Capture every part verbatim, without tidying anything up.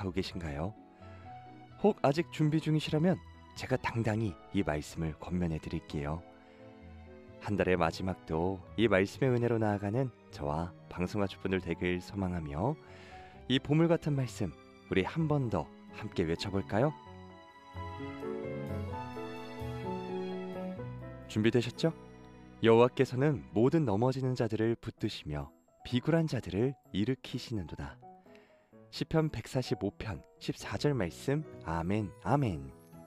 생각하고 계신가요? 혹 아직 준비 중이시라면 제가 당당히 이 말씀을 권면해 드릴게요. 한 달의 마지막도 이 말씀의 은혜로 나아가는 저와 방송가족분들 되길 소망하며 이 보물 같은 말씀 우리 한 번 더 함께 외쳐볼까요? 준비되셨죠? 여호와께서는 모든 넘어지는 자들을 붙드시며 비굴한 자들을 일으키시는도다. 시편 백사십오 편 십사 절 말씀. 아멘 아멘.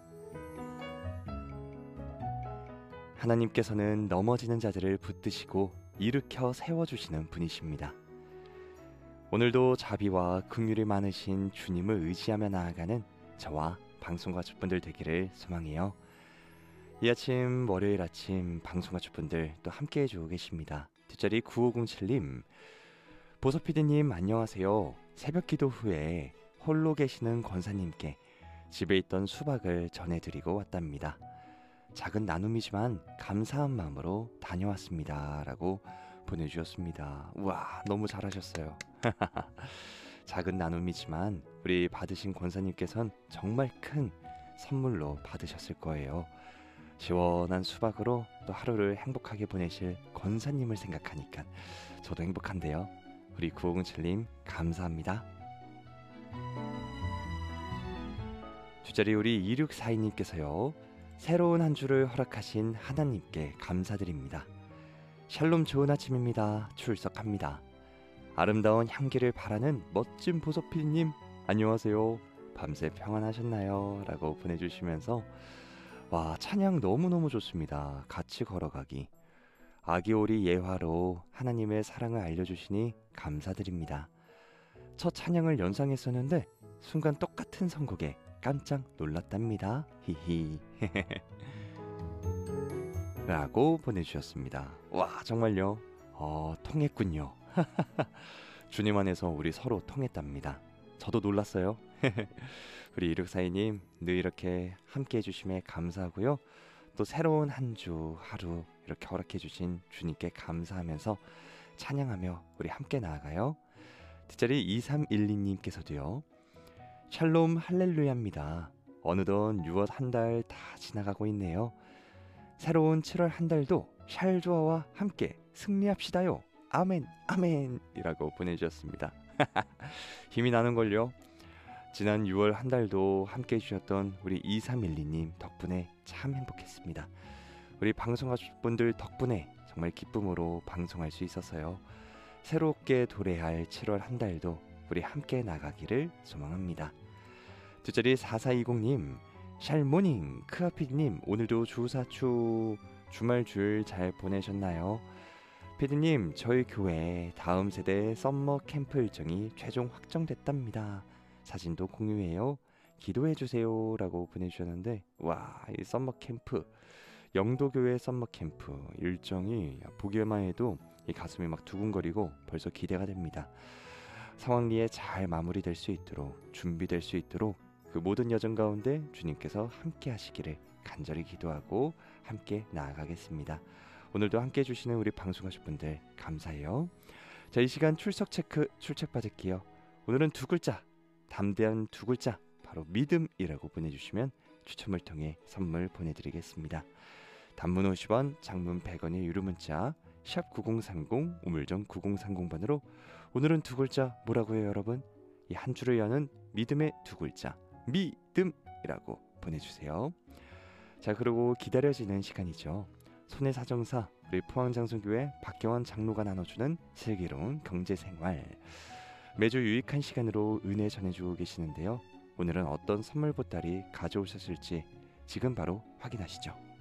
하나님께서는 넘어지는 자들을 붙드시고 일으켜 세워주시는 분이십니다. 오늘도 자비와 긍휼이 많으신 주님을 의지하며 나아가는 저와 방송가족분들 되기를 소망해요. 이 아침 월요일 아침 방송가족분들 또 함께 해주고 계십니다. 뒷자리 구오공칠 님, 보서피디님 안녕하세요. 새벽기도 후에 홀로 계시는 권사님께 집에 있던 수박을 전해드리고 왔답니다. 작은 나눔이지만 감사한 마음으로 다녀왔습니다 라고 보내주셨습니다. 우와, 너무 잘하셨어요. 작은 나눔이지만 우리 받으신 권사님께서는 정말 큰 선물로 받으셨을 거예요. 시원한 수박으로 또 하루를 행복하게 보내실 권사님을 생각하니까 저도 행복한데요. 우리 구오공칠 님 감사합니다. 뒷자리 우리 이육사이 님께서요. 새로운 한 주를 허락하신 하나님께 감사드립니다. 샬롬 좋은 아침입니다. 출석합니다. 아름다운 향기를 바라는 멋진 보석피디님 안녕하세요. 밤새 평안하셨나요? 라고 보내주시면서 와, 찬양 너무너무 좋습니다. 같이 걸어가기. 아기오리 예화로 하나님의 사랑을 알려주시니 감사드립니다. 첫 찬양을 연상했었는데 순간 똑같은 선곡에 깜짝 놀랐답니다. 히히. 라고 보내주셨습니다. 와, 정말요. 어, 통했군요. 주님 안에서 우리 서로 통했답니다. 저도 놀랐어요. 우리 이육사이 님 늘 이렇게 함께 해주심에 감사하고요. 또 새로운 한 주 하루 이렇게 허락해 주신 주님께 감사하면서 찬양하며 우리 함께 나아가요. 뒷자리 이삼일이 님께서도요. 샬롬 할렐루야입니다. 어느덧 유월 한 달 다 지나가고 있네요. 새로운 칠월 한 달도 샬조아와 함께 승리합시다요. 아멘 아멘 이라고 보내주셨습니다. 힘이 나는걸요. 지난 유월 한 달도 함께 해주셨던 우리 이삼일이 님 덕분에 참 행복했습니다. 우리 방송가족분들 덕분에 정말 기쁨으로 방송할 수 있었어요. 새롭게 도래할 칠월 한 달도 우리 함께 나가기를 소망합니다. 뒷자리 사사이공 님 샬모닝 크아피디님 오늘도 주사추 주말 줄 잘 보내셨나요? 피디님 저희 교회 다음 세대 썸머 캠프 일정이 최종 확정됐답니다. 사진도 공유해요. 기도해주세요 라고 보내주셨는데 와, 이 썸머 캠프 영도교회 썸머 캠프 일정이 보기만 해도 이 가슴이 막 두근거리고 벌써 기대가 됩니다. 상황리에 잘 마무리될 수 있도록 준비될 수 있도록 그 모든 여정 가운데 주님께서 함께 하시기를 간절히 기도하고 함께 나아가겠습니다. 오늘도 함께 해주시는 우리 방송하실 분들 감사해요. 자, 이 시간 출석 체크 출첵 받을게요. 오늘은 두 글자, 담대한 두 글자, 바로 믿음이라고 보내주시면 추첨을 통해 선물 보내드리겠습니다. 단문 오십 원, 장문 백 원의 유료 문자 샵 구공삼공, 우물정 구공삼공 번으로 오늘은 두 글자 뭐라고 해요 여러분? 이 한 주를 여는 믿음의 두 글자 믿음이라고 보내주세요. 자, 그리고 기다려지는 시간이죠. 손해사정사 우리 포항장성교회 박경원 장로가 나눠주는 슬기로운 경제생활, 매주 유익한 시간으로 은혜 전해주고 계시는데요. 오늘은 어떤 선물 보따리 가져오셨을지 지금 바로 확인하시죠.